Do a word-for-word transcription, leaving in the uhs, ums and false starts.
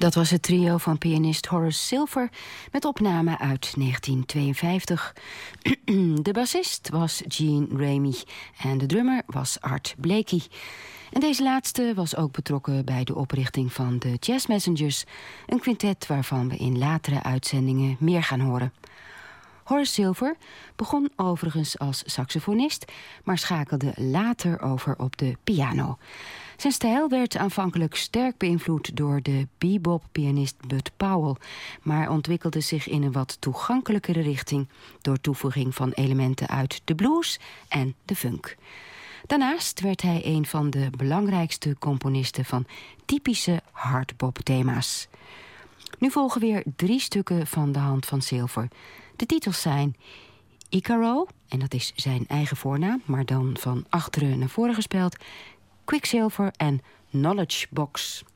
Dat was het trio van pianist Horace Silver met opname uit negentien tweeënvijftig. De bassist was Gene Ramey en de drummer was Art Blakey. En deze laatste was ook betrokken bij de oprichting van de Jazz Messengers, een quintet waarvan we in latere uitzendingen meer gaan horen. Horace Silver begon overigens als saxofonist, maar schakelde later over op de piano. Zijn stijl werd aanvankelijk sterk beïnvloed door de bebop-pianist Bud Powell, maar ontwikkelde zich in een wat toegankelijkere richting door toevoeging van elementen uit de blues en de funk. Daarnaast werd hij een van de belangrijkste componisten van typische hardbop-thema's. Nu volgen weer drie stukken van de hand van Silver. De titels zijn Icaro, en dat is zijn eigen voornaam, maar dan van achteren naar voren gespeld, Quicksilver en Knowledge Box.